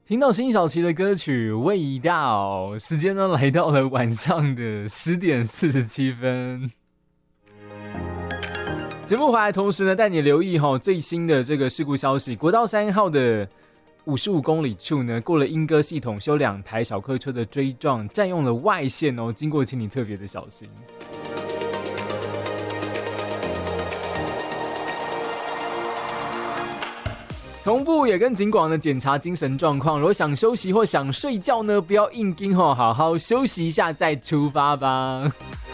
听到辛晓琪的歌曲《味道》，时间呢来到了晚上的10点47分。节目回来同时呢，带你留意最新的这个事故消息。国道3号的55公里处呢，过了莺歌系统，修2台小客车的追撞，占用了外线哦，经过请你特别的小心。同步也跟警广呢检查精神状况，如果想休息或想睡觉呢，不要硬盯好好休息一下再出发吧。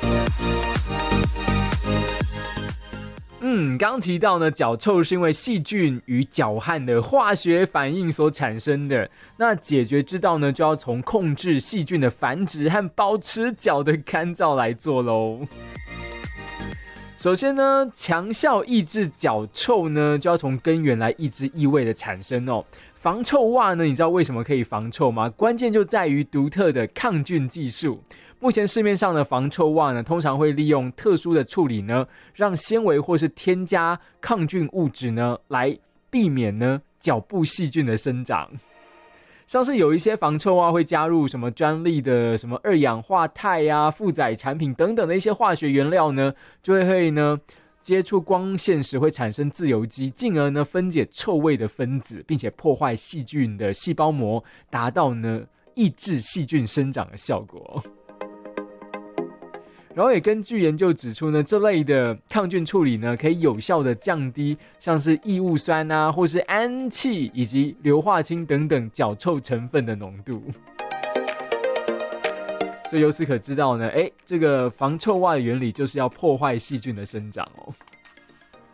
刚提到呢，脚臭是因为细菌与脚汗的化学反应所产生的。那解决之道呢，就要从控制细菌的繁殖和保持脚的干燥来做咯。首先呢，强效抑制脚臭呢，就要从根源来抑制异味的产生哦。防臭袜呢，你知道为什么可以防臭吗？关键就在于独特的抗菌技术。目前市面上的防臭袜呢，通常会利用特殊的处理呢，让纤维或是添加抗菌物质呢，来避免呢脚部细菌的生长。像是有一些防臭袜会加入什么专利的什么2氧化钛啊、负载产品等等的一些化学原料呢，就会呢接触光线时会产生自由基，进而呢分解臭味的分子，并且破坏细菌的细胞膜，达到呢抑制细菌生长的效果。然后也根据研究指出呢，这类的抗菌处理呢，可以有效的降低像是异物酸啊，或是氨气以及硫化氢等等脚臭成分的浓度。所以由此可知道呢，这个防臭袜的原理就是要破坏细菌的生长哦。